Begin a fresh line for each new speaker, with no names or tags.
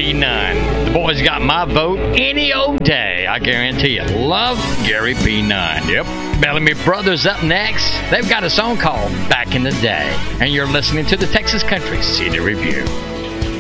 P. Nunn. The boys got my vote any old day, I guarantee you. Love Gary P. Nunn. Yep. Bellamy Brothers up next. They've got a song called Back in the Day. And you're listening to the Texas Country CD Review.